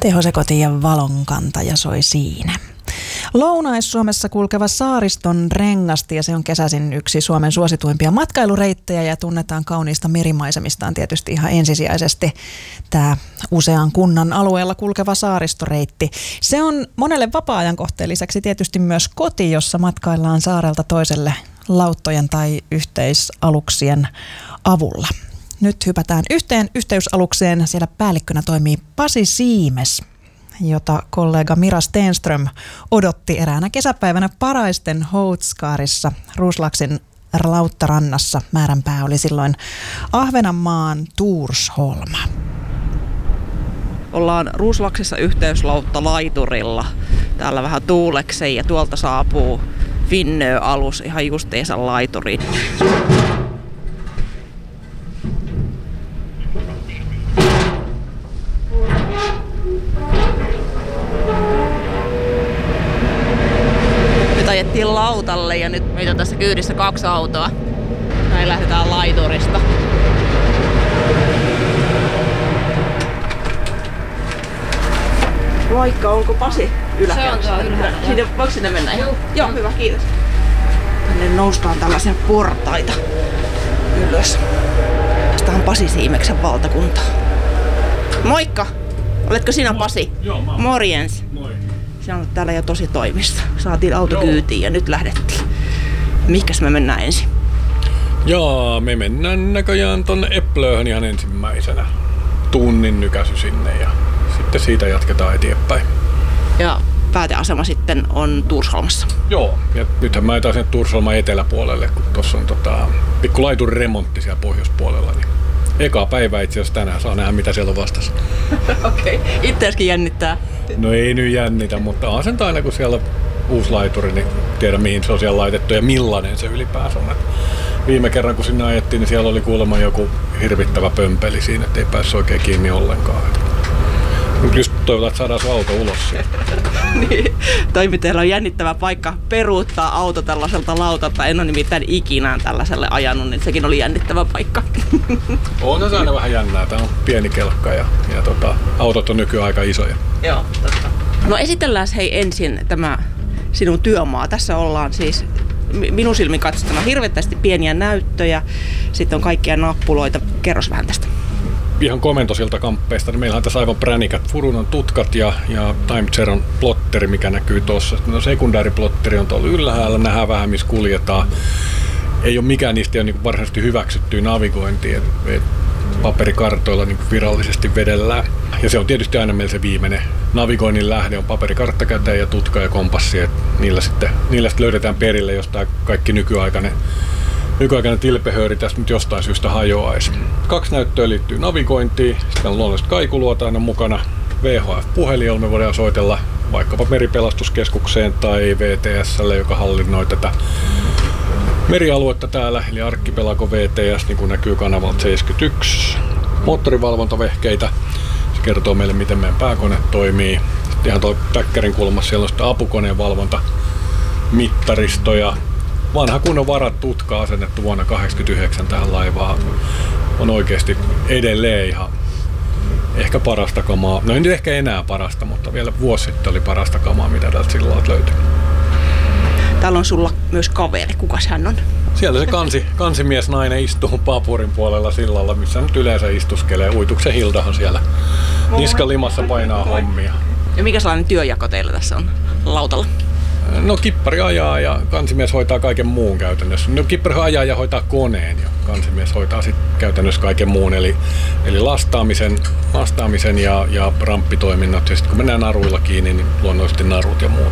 Tehosekoti ja valonkantaja soi siinä. Lounais-Suomessa kulkeva Saariston rengastie, se on kesäisin yksi Suomen suosituimpia matkailureittejä ja tunnetaan kauniista merimaisemistaan tietysti ihan ensisijaisesti tämä usean kunnan alueella kulkeva saaristoreitti. Se on monelle vapaa-ajan kohteen lisäksi tietysti myös koti, jossa matkaillaan saarelta toiselle lauttojen tai yhteisaluksien avulla. Nyt hypätään yhteen yhteysalukseen. Siellä päällikkönä toimii Pasi Siimes, jota kollega Mira Stenström odotti eräänä kesäpäivänä Paraisten Houtskaarissa Ruuslaksin lauttarannassa. Määränpää oli silloin Ahvenanmaan Tuursholma. Ollaan Ruuslaksissa yhteyslautta laiturilla. Täällä vähän tuulekseen ja tuolta saapuu Finnö-alus ihan justiinsa laituriin. Nyt ajettiin lautalle ja nyt meitä on tässä kyydissä 2 autoa. Näin lähdetään laiturista. Moikka, onko Pasi yläkäyksessä? Se on ylhäällä. Voiko sinne mennä? Joo, hyvä, kiitos. Tänne noustaan tällaisia portaita ylös. Tästä on Pasi Siimeksen valtakunta. Moikka! Oletko sinä Pasi? Joo, mä oon. Morjens. Moi. Sinä olet täällä jo tosi toimissa. Saatiin auto kyytiin ja nyt lähdettiin. Mihinkäs me mennään ensin? Joo, me mennään näköjään tonne Eplööhön ihan ensimmäisenä. Tunnin nykäsy sinne ja sitten siitä jatketaan eteenpäin. Ja pääteasema sitten on Tuursholmassa. Joo, ja nythän mä etaan sinne Tuursholman eteläpuolelle, kun tuossa on pikku laiturin remontti siellä pohjoispuolella. Niin eka päivä itse asiassa tänään saa nähdä, mitä siellä on vastassa. Okei. Itseäskin jännittää. No ei nyt jännitä, mutta on sen aina kun siellä on uusi laituri, niin tiedä mihin se on siellä laitettu ja millainen se ylipäänsä on. Viime kerran kun sinne ajettiin, niin siellä oli kuulemma joku hirvittävä pömpeli siinä, ettei päässyt oikein kiinni ollenkaan. Nyt just toivotaan, että saadaan sun auto ulos siitä. Niin, toimittajalla on jännittävä paikka peruuttaa auto tällaiselta lautalta. En ole nimittäin ikinä tällaiselle ajanut, niin sekin oli jännittävä paikka. On se aina vähän jännää. Tämä on pieni kelkka ja autot on nykyään aika isoja. Joo, totta. No esitellään hei ensin tämä sinun työmaa. Tässä ollaan siis minun silmin katsottuna hirveästi pieniä näyttöjä. Sitten on kaikkia nappuloita. Kerros vähän tästä. Ihan komentosilta kamppeista, niin meillä on tässä aivan pränikät Furunon tutkat ja Time Zeron plotteri, mikä näkyy tuossa. No, sekundääriplotteri on tuolla ylhäällä, nähdään vähän missä kuljetaan. Ei ole mikään niistä ole niin varsinaisesti hyväksyttyä navigointia, paperikartoilla niin virallisesti vedellään. Ja se on tietysti aina meillä se viimeinen navigoinnin lähde, on paperikartta käteen ja tutka ja kompassi. Niillä sitten löydetään perille, jos tämä kaikki nykyaikainen tilpehööri tässä nyt jostain syystä hajoaisi. 2 näyttöä liittyy navigointiin, sitten on luonnollisesti kaikuluota aina mukana. VHF-puhelin, jolla me voidaan soitella vaikkapa Meripelastuskeskukseen tai VTS:lle, joka hallinnoi tätä merialuetta täällä, eli Arkkipelago VTS, niin kuin näkyy kanavalta 71. Moottorivalvontavehkeitä, se kertoo meille, miten meidän pääkone toimii. Sitten ihan tuolla päkkärin kulmassa siellä on sitten apukoneen valvontamittaristo ja vanha kunnon varatutka asennettu vuonna 1989 tähän laivaan. On oikeasti edelleen ihan ehkä parasta kamaa. No ei nyt ehkä enää parasta, mutta vielä vuosi sitten oli parasta kamaa, mitä täältä sillalta löytyi. Täällä on sulla myös kaveri. Kukas hän on? Siellä se kansimies nainen istuu Paapurin puolella sillalla, missä nyt yleensä istuskelee. Uituksen Hildahan siellä niskalimassa painaa hommia. Ja mikä sellainen työjako teillä tässä on lautalla? No kippari ajaa ja kansimies hoitaa kaiken muun käytännössä. No kippari ajaa ja hoitaa koneen ja kansimies hoitaa sitten käytännössä kaiken muun. Eli lastaamisen ja ramppitoiminnot. Ja sitten kun mennään naruilla kiinni, niin luonnollisesti narut ja muut.